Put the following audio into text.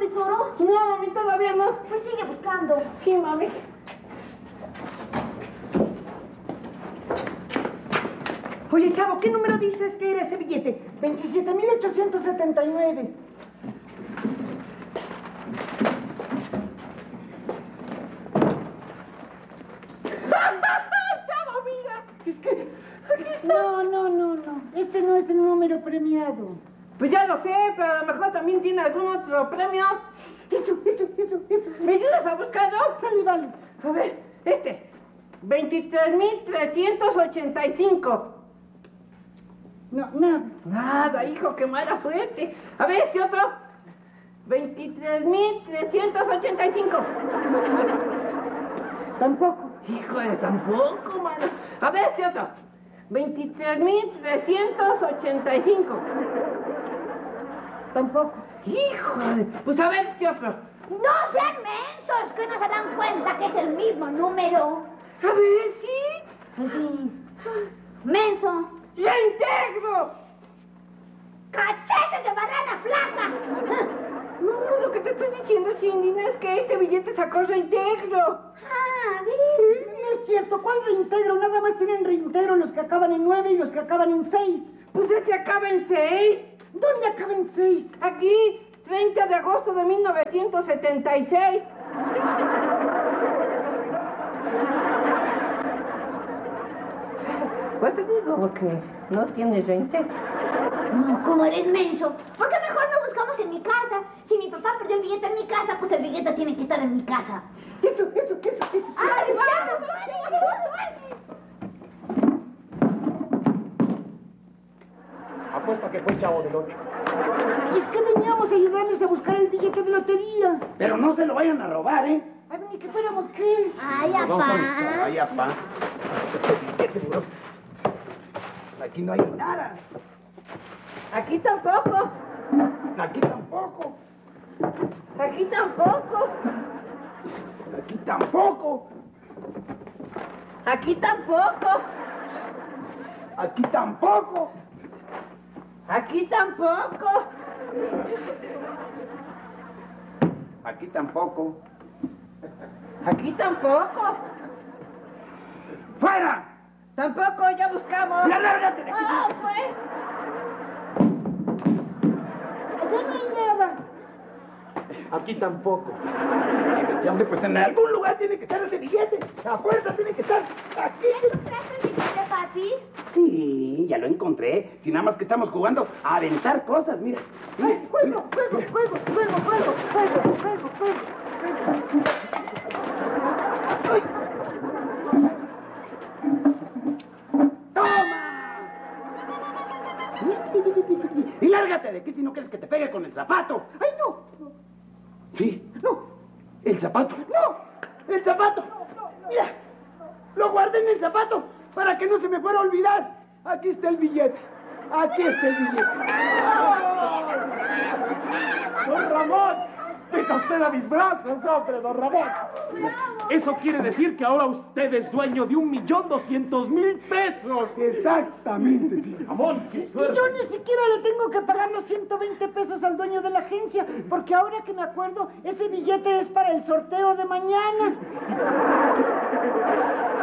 tesoro? No, mami, todavía no. Pues sigue buscando. Sí, mami. Oye, chavo, ¿qué número dices que era ese billete? 27,879. ¡Chavo, mira! ¿Qué? Aquí está. No. Este no es el número premiado. Pues ya lo sé, pero a lo mejor también tiene algún otro premio. Eso. ¿Me ayudas a buscarlo? Sale, vale. A ver, este. 23,385. No, nada. Nada, hijo, qué mala suerte. A ver, este otro. 23,385. Tampoco. Híjole, tampoco, mano. A ver, este otro. 23,385. Tampoco. Híjole. Pues a ver, este otro. ¡No sean mensos! ¿Que no se dan cuenta que es el mismo número? A ver, ¿sí? Sí. ¡Menso! ¡Reintegro! ¡Cachetes de banana flaca! No, lo que te estoy diciendo, Chindina, es que este billete sacó reintegro. Ah, No es cierto, ¿cuál reintegro? Nada más tienen reintegro los que acaban en 9 y los que acaban en 6. Pues este acaba en 6. ¿Dónde acaba en 6? Aquí, 30 de agosto de 1976. Pues te digo que no tiene reintegro. No, como eres menso. ¿Por qué mejor no buscamos en mi casa? Si mi papá perdió el billete en mi casa, pues el billete tiene que estar en mi casa. Eso. ¡Ay, vamos! Apuesta que fue el Chavo del 8. Es que veníamos a ayudarles a buscar el billete de lotería. Pero no se lo vayan a robar, ¿eh? Ay, ni que fuéramos qué. ¡Ay, apá! Ay, apá. Billete duro. Aquí no hay nada. Aquí tampoco. Aquí tampoco. Aquí tampoco. Aquí tampoco. Aquí tampoco. Aquí tampoco. Aquí tampoco. Aquí tampoco. Aquí tampoco. ¡Fuera! Tampoco, ya buscamos. ¡Ya lárgate de aquí! ¡Ah, pues! Allá no hay nada. Aquí tampoco. Hombre, pues en algún lugar tiene que estar ese billete. A fuerza tiene que estar aquí. ¿Encontraste el billete, papi? Sí, ya lo encontré. Si nada más que estamos jugando a aventar cosas, mira. Ay, juego. ¡Ay! ¡Toma! Y lárgate de aquí si no quieres que te pegue con el zapato. ¡Ay, no! Sí, no. El zapato. ¡No! ¡El zapato! Mira, lo guardé en el zapato para que no se me fuera a olvidar. Aquí está el billete. Aquí está el billete. ¡Don Ramón! ¡Venga usted a mis brazos, hombre, don Ramón! Eso quiere decir que ahora usted es dueño de 1,200,000 pesos. Exactamente, sí. Ramón, qué Y suerte. yo ni siquiera le tengo que pagar los 120 pesos al dueño de la agencia, porque ahora que me acuerdo, ese billete es para el sorteo de mañana.